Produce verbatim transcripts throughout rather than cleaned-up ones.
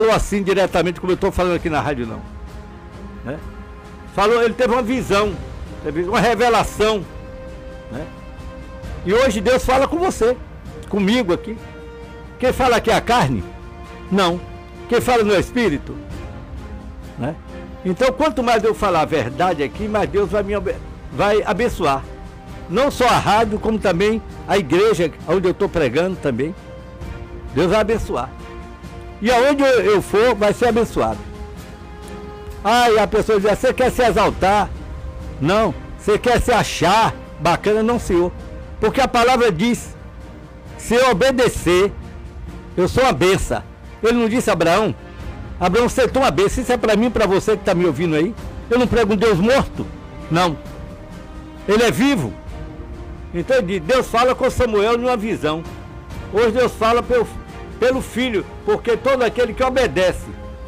falou assim diretamente como eu estou falando aqui na rádio, não. Né? Falou, ele teve uma visão, teve uma revelação. Né? E hoje Deus fala com você, comigo aqui. Quem fala aqui é a carne? Não. Quem fala no Espírito? Né? Então, quanto mais eu falar a verdade aqui, mais Deus vai me vai abençoar. Não só a rádio, como também a igreja onde eu estou pregando também. Deus vai abençoar. E aonde eu for, vai ser abençoado. Ah, e a pessoa diz, você quer se exaltar? Não. Você quer se achar bacana? Não, Senhor. Porque a palavra diz, se eu obedecer, eu sou uma benção. Ele não disse a Abraão? Abraão, você é uma benção. Isso é para mim e para você que está me ouvindo aí. Eu não prego um Deus morto. Não. Ele é vivo. Então ele diz, Deus fala com Samuel numa visão. Hoje Deus fala pelo, pelo filho, porque todo aquele que obedece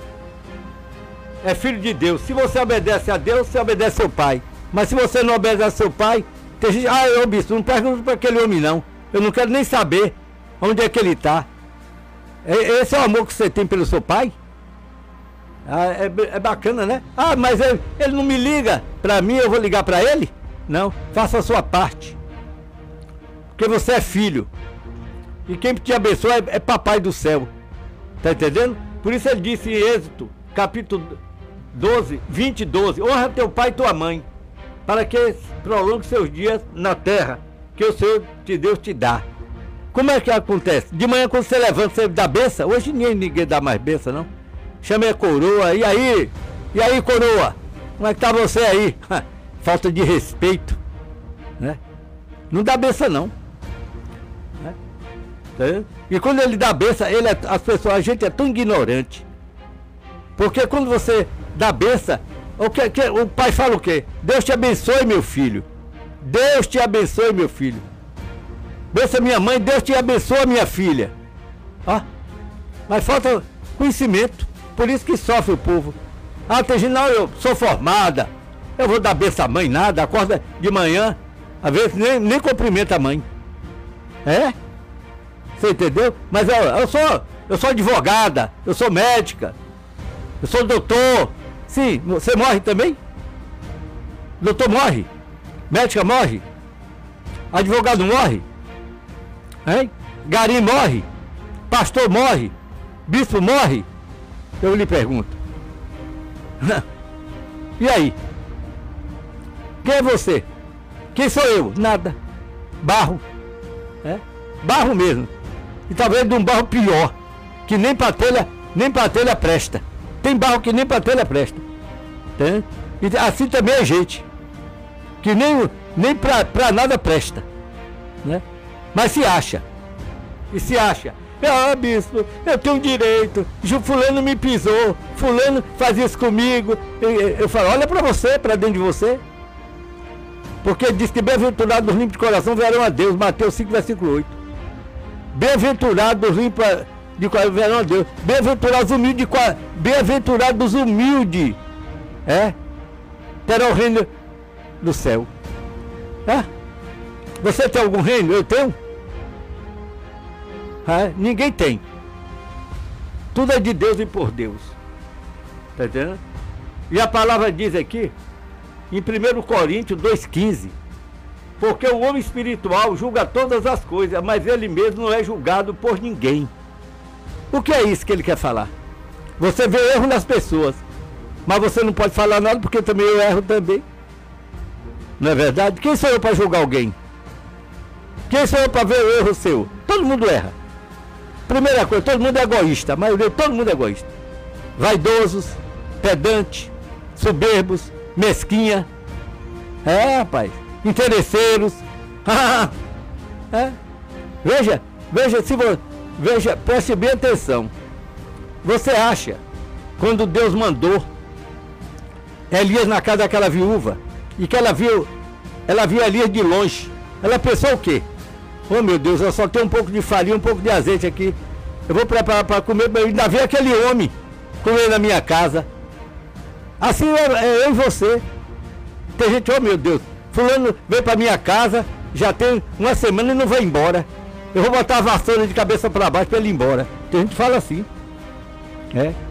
é filho de Deus. Se você obedece a Deus, você obedece ao pai. Mas se você não obedece ao seu pai, tem gente, ah, eu bispo, não pergunto para aquele homem não. Eu não quero nem saber onde é que ele está. Esse é o amor que você tem pelo seu pai? Ah, é, é bacana, né? Ah, mas ele, ele não me liga para mim, eu vou ligar para ele? Não, faça a sua parte. Porque você é filho. E quem te abençoa é, é papai do céu. Tá entendendo? Por isso ele disse em Êxodo, capítulo doze, vinte e doze, honra teu pai e tua mãe, para que prolongue seus dias na terra, que o Senhor te Deus te dá. Como é que acontece? De manhã quando você levanta, você dá benção? Hoje ninguém, ninguém dá mais benção, não. Chama a coroa, e aí? E aí, coroa? Como é que tá você aí? Falta de respeito, né? Não dá benção, não. Né? Tá, e quando ele dá benção, ele é, as pessoas, a gente é tão ignorante. Porque quando você dá benção, o, que, que, o pai fala o quê? Deus te abençoe, meu filho. Deus te abençoe, meu filho. Bença minha mãe, Deus te abençoe, minha filha. Ó, mas falta conhecimento. Por isso que sofre o povo. Ah, tem gente, não, eu sou formada. Eu vou dar benção à mãe, nada. Acorda de manhã, às vezes nem, nem cumprimenta a mãe. É? Você entendeu? Mas eu, eu sou eu sou advogada, eu sou médica, eu sou doutor. Sim, você morre também? Doutor morre? Médica morre? Advogado morre? Hein? Gari morre? Pastor morre? Bispo morre? Eu lhe pergunto. E aí? Quem é você? Quem sou eu? Nada. Barro. É? Barro mesmo. E talvez de um barro pior. Que nem pra telha, nem pra telha presta. Tem barro que nem pra telha presta. Tem? E assim também é gente. Que nem, nem pra, pra nada presta. Né? Mas se acha. E se acha. Ah, bispo, eu tenho direito. Fulano me pisou. Fulano faz isso comigo. Eu, eu falo, olha pra você, pra dentro de você. Porque diz que bem-aventurados os limpos de coração verão a Deus. Mateus cinco, versículo oito. Bem-aventurados os limpos de coração verão a Deus. Bem-aventurados os humildes de coração. Bem-aventurados os humildes. É? Terão o reino do céu. É? Você tem algum reino? Eu tenho? É? Ninguém tem. Tudo é de Deus e por Deus. Tá entendendo? E a palavra diz aqui, em primeiro Coríntios dois, quinze, porque o homem espiritual julga todas as coisas, mas ele mesmo não é julgado por ninguém. O que é isso que ele quer falar? Você vê erro nas pessoas, mas você não pode falar nada porque também eu erro também. Não é verdade? Quem sou eu para julgar alguém? Quem sou eu para ver o erro seu? Todo mundo erra. Primeira coisa, todo mundo é egoísta, a maioria, todo mundo é egoísta. Vaidosos, pedantes, soberbos, mesquinha. É, rapaz. Interesseiros. É. Veja, veja, se você, veja, preste bem atenção. Você acha, quando Deus mandou Elias na casa daquela viúva, e que ela viu, ela viu Elias de longe, ela pensou o quê? Oh meu Deus, eu só tenho um pouco de farinha, um pouco de azeite aqui. Eu vou preparar para comer, mas ainda vem aquele homem comer na minha casa. Assim é, é eu e você. Tem gente, oh meu Deus, fulano veio para minha casa, já tem uma semana e não vai embora. Eu vou botar a vassoura de cabeça para baixo para ele ir embora. Tem gente que fala assim. É.